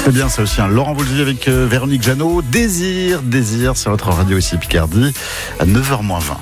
C'est bien ça aussi, hein. Laurent Voulzy avec Véronique Jeannot. Désir sur votre radio ici Picardie à 9h-20.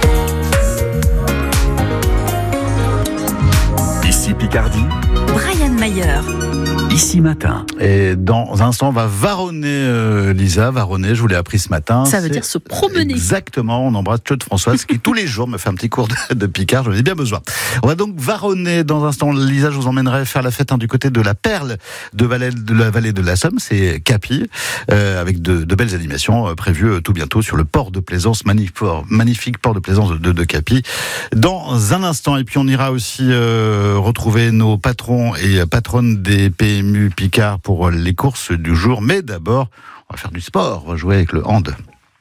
Ici Picardie, Brian Mayer. Ici Matin. Et dans un instant, on va varonner, Lisa. Varonner, je vous l'ai appris ce matin. Ça veut dire se promener. Exactement, on embrasse Claude Françoise qui tous les jours me fait un petit cours de Picard, j'en ai bien besoin. On va donc varonner dans un instant. Lisa, je vous emmènerai faire la fête du côté de la Perle de la vallée de la Somme, c'est Capy, avec de belles animations prévues tout bientôt sur le port de plaisance, magnifique port de plaisance de Capy. Dans un instant, et puis on ira aussi retrouver nos patrons et patronnes des PMU Picard pour les courses du jour. Mais d'abord, on va faire du sport, on va jouer avec le hand.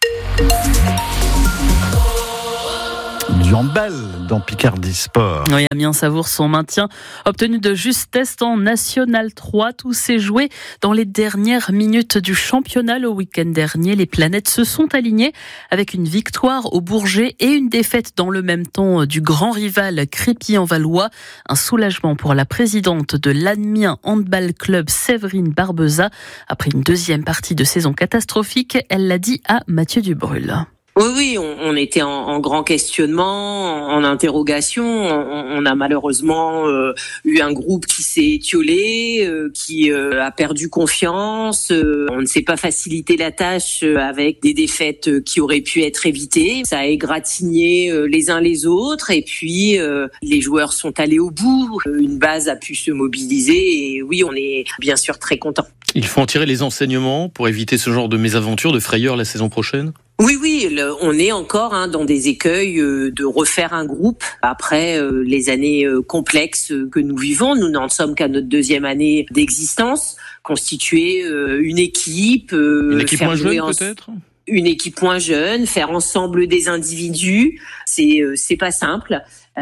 Du handball dans Picardie Sport. Oui, Amiens savoure son maintien obtenu de justesse en National 3. Tout s'est joué dans les dernières minutes du championnat. Le week-end dernier, les planètes se sont alignées avec une victoire au Bourget et une défaite dans le même temps du grand rival Crépy-en-Valois. Un soulagement pour la présidente de l'Amiens Handball Club, Séverine Barbeza. Après une deuxième partie de saison catastrophique, elle l'a dit à Mathieu Dubrul. Oui, on était en grand questionnement, en interrogation. On a malheureusement eu un groupe qui s'est étiolé, qui a perdu confiance. On ne s'est pas facilité la tâche avec des défaites qui auraient pu être évitées. Ça a égratigné les uns les autres et puis les joueurs sont allés au bout. Une base a pu se mobiliser et oui, on est bien sûr très contents. Il faut en tirer les enseignements pour éviter ce genre de mésaventure, de frayeur la saison prochaine ? Oui, on est encore dans des écueils de refaire un groupe après les années complexes que nous vivons. Nous n'en sommes qu'à notre deuxième année d'existence. Constituer une équipe moins jeune peut-être ? Une équipe moins jeune, faire ensemble des individus, c'est pas simple.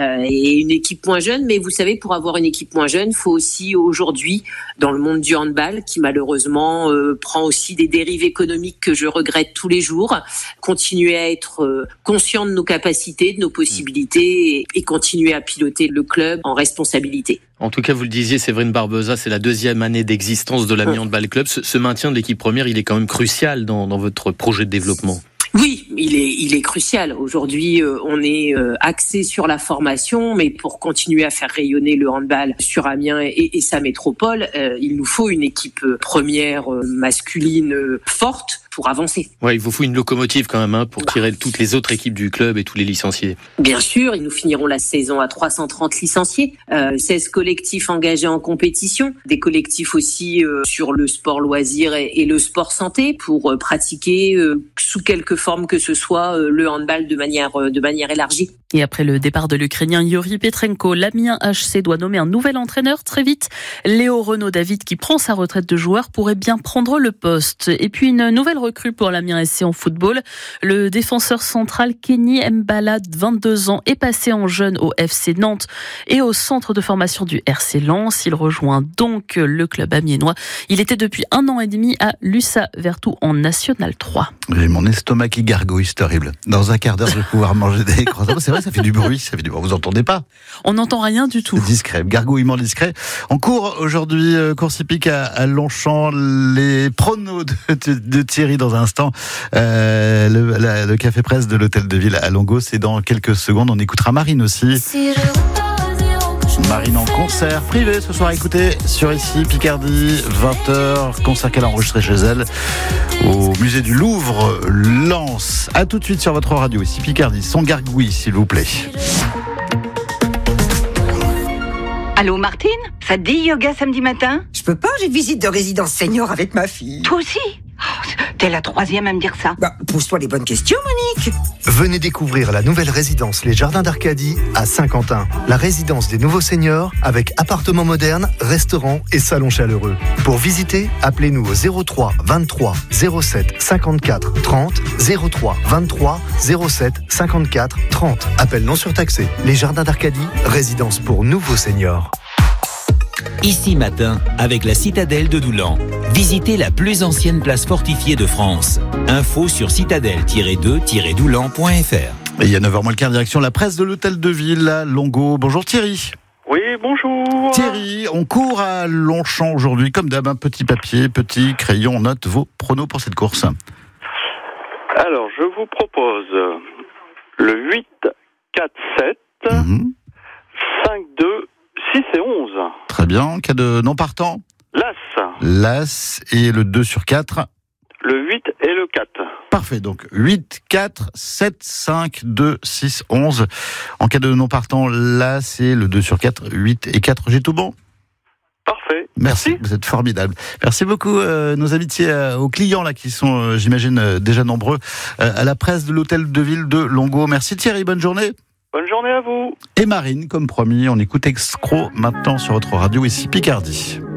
Et une équipe moins jeune, mais vous savez, pour avoir une équipe moins jeune, faut aussi aujourd'hui, dans le monde du handball, qui malheureusement prend aussi des dérives économiques que je regrette tous les jours, continuer à être conscient de nos capacités, de nos possibilités et continuer à piloter le club en responsabilité. En tout cas, vous le disiez, Séverine Barbeza, c'est la deuxième année d'existence de l'Amiens Handball Club. Ce maintien de l'équipe première, il est quand même crucial dans votre projet de développement. Oui, il est crucial. Aujourd'hui, on est axé sur la formation, mais pour continuer à faire rayonner le handball sur Amiens et sa métropole, il nous faut une équipe première masculine forte pour avancer. Ouais, il vous faut une locomotive quand même pour tirer toutes les autres équipes du club et tous les licenciés. Bien sûr, nous finirons la saison à 330 licenciés, 16 collectifs engagés en compétition, des collectifs aussi sur le sport loisir et le sport santé pour pratiquer sous quelque forme que ce soit le handball de manière élargie. Et après le départ de l'Ukrainien Yuri Petrenko, l'Amiens HC doit nommer un nouvel entraîneur très vite. Léo Renaud-David, qui prend sa retraite de joueur, pourrait bien prendre le poste. Et puis une nouvelle recrue pour l'Amiens SC en football. Le défenseur central Kenny Mbala, 22 ans, est passé en jeune au FC Nantes et au centre de formation du RC Lens. Il rejoint donc le club amiénois. Il était depuis 1 an et demi à Lussa Vertou en National 3. J'ai mon estomac qui gargouille, c'est horrible. Dans un quart d'heure, je vais pouvoir manger des croissants. C'est vrai, ça fait du bruit, vous entendez pas? On n'entend rien du tout. Discret, gargouillement discret. En cours aujourd'hui, course hippique à Longchamp, les pronos de Thierry dans un instant. Le café presse de l'hôtel de ville à Longo, c'est dans quelques secondes. On écoutera Marine aussi. Marine en concert privé ce soir, écoutez sur ici Picardie, 20h, concert qu'elle a enregistré chez elle au musée du Louvre, Lens. À tout de suite sur votre radio, ici Picardie, son gargouille s'il vous plaît. Allô Martine, ça te dit yoga samedi matin? Je peux pas, j'ai visite de résidence senior avec ma fille. Toi aussi? T'es la troisième à me dire ça. Pose-toi les bonnes questions, Monique. Venez découvrir la nouvelle résidence Les Jardins d'Arcadie à Saint-Quentin. La résidence des nouveaux seniors avec appartements modernes, restaurants et salons chaleureux. Pour visiter, appelez-nous au 03 23 07 54 30 03 23 07 54 30. Appel non surtaxé. Les Jardins d'Arcadie, résidence pour nouveaux seniors. Ici Matin, avec la citadelle de Doulan. Visitez la plus ancienne place fortifiée de France. Info sur citadelle-2-doulan.fr. Et il y a 9h moins le quart, direction la presse de l'hôtel de ville à Longo. Bonjour Thierry. Oui, bonjour. Thierry, on court à Longchamp aujourd'hui. Comme d'hab, un petit papier, petit crayon, on note vos pronos pour cette course. Alors, je vous propose le 8, 4, 7, 5, 2, 6 et 11. Très bien. En cas de non partant, L'As et le 2 sur 4. Le 8 et le 4. Parfait, donc 8, 4, 7, 5, 2, 6, 11. En cas de non partant, l'As et le 2 sur 4, 8 et 4. J'ai tout bon ? Parfait. Merci, vous êtes formidable. Merci beaucoup, nos amitiés aux clients là qui sont, j'imagine, déjà nombreux, à la presse de l'hôtel de ville de Longo. Merci Thierry, bonne journée. Bonne journée à vous. Et Marine, comme promis, on écoute Escroc maintenant sur votre radio ici Picardie.